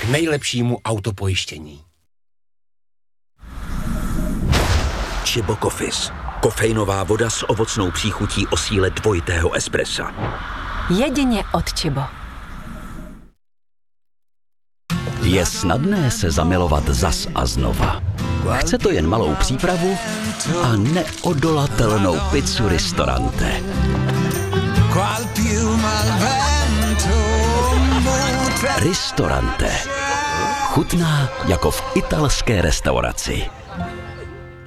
k nejlepšímu autopojištění. Chibo Coffees. Kofeinová voda s ovocnou příchutí o síle dvojitého espressa. Jedině od Chibo. Je snadné se zamilovat zas a znova. Chce to jen malou přípravu a neodolatelnou pizzu Ristorante. Ristorante. Chutná jako v italské restauraci.